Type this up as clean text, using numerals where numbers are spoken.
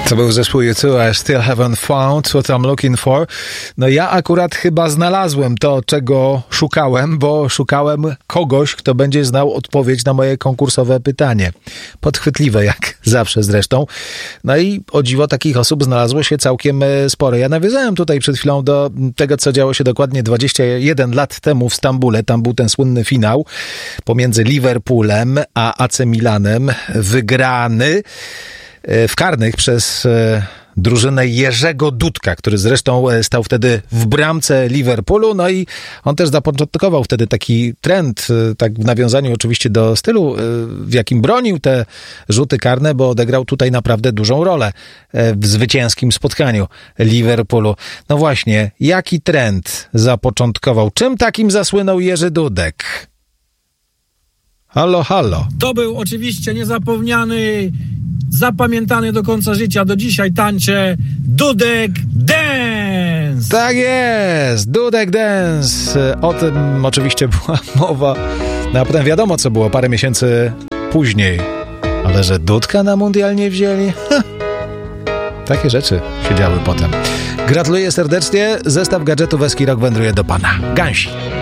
To był zespół U2, I Still Haven't Found What I'm Looking For. No ja akurat chyba znalazłem to, czego szukałem, bo szukałem kogoś, kto będzie znał odpowiedź na moje konkursowe pytanie. Podchwytliwe jak zawsze zresztą. No i o dziwo takich osób znalazło się całkiem sporo. Ja nawiązałem tutaj przed chwilą do tego, co działo się dokładnie 21 lat temu w Stambule. Tam był ten słynny finał pomiędzy Liverpoolem a AC Milanem, wygrany w karnych przez drużynę Jerzego Dudka, który zresztą stał wtedy w bramce Liverpoolu, no i on też zapoczątkował wtedy taki trend, tak w nawiązaniu oczywiście do stylu, w jakim bronił te rzuty karne, bo odegrał tutaj naprawdę dużą rolę w zwycięskim spotkaniu Liverpoolu. No właśnie, jaki trend zapoczątkował? Czym takim zasłynął Jerzy Dudek? Halo, halo. To był oczywiście niezapomniany, zapamiętany do końca życia, do dzisiaj tańczę Dudek Dance! Tak jest, Dudek Dance. O tym oczywiście była mowa, no a potem wiadomo co było parę miesięcy później. Ale że Dudka na mundial nie wzięli? Takie rzeczy się działy potem. Gratuluję serdecznie, zestaw gadżetów Eski Rock wędruje do pana. Gansi.